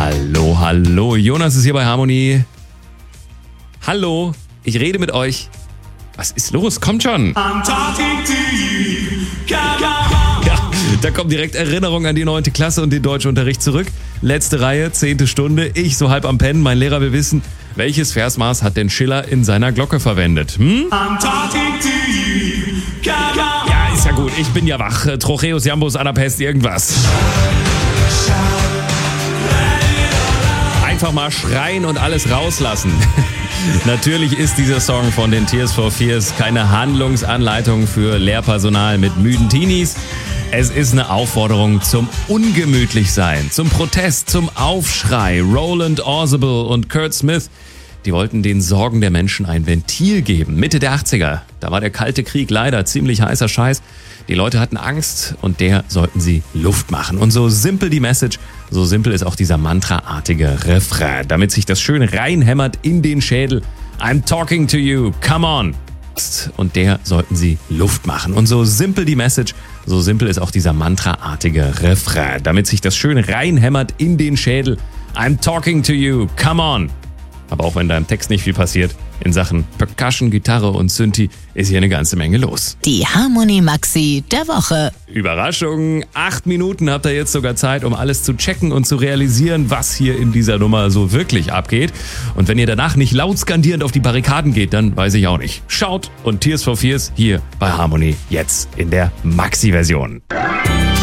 Hallo, hallo. Jonas ist hier bei Harmonie. Hallo, ich rede mit euch. Was ist los? Kommt schon. I'm talking to you. Come on. Ja, da kommt direkt Erinnerung an die 9. Klasse und den Deutschunterricht zurück. Letzte Reihe, 10. Stunde. Ich so halb am Pennen. Mein Lehrer will wissen, welches Versmaß hat denn Schiller in seiner Glocke verwendet? I'm talking to you. Come on. Ja, ist ja gut. Ich bin ja wach. Trocheus, Jambus, Anapest, irgendwas. Einfach mal schreien und alles rauslassen. Natürlich ist dieser Song von den Tears for Fears keine Handlungsanleitung für Lehrpersonal mit müden Teenies. Es ist eine Aufforderung zum Ungemütlichsein, zum Protest, zum Aufschrei. Roland Orzabal und Kurt Smith, die wollten den Sorgen der Menschen ein Ventil geben. Mitte der 80er, da war der Kalte Krieg leider ziemlich heißer Scheiß. Die Leute hatten Angst und der sollten sie Luft machen. Und so simpel die Message, so simpel ist auch dieser mantraartige Refrain, damit sich das schön reinhämmert in den Schädel. I'm talking to you, come on. Und der sollten sie Luft machen. Und so simpel die Message, so simpel ist auch dieser mantraartige Refrain, damit sich das schön reinhämmert in den Schädel. I'm talking to you, come on. Aber auch wenn da im Text nicht viel passiert, in Sachen Percussion, Gitarre und Synthi ist hier eine ganze Menge los. Die Harmonie Maxi der Woche. Überraschung, 8 Minuten habt ihr jetzt sogar Zeit, um alles zu checken und zu realisieren, was hier in dieser Nummer so wirklich abgeht. Und wenn ihr danach nicht laut skandierend auf die Barrikaden geht, dann weiß ich auch nicht. Schaut und Tears for Fears hier bei Harmonie jetzt in der Maxi-Version.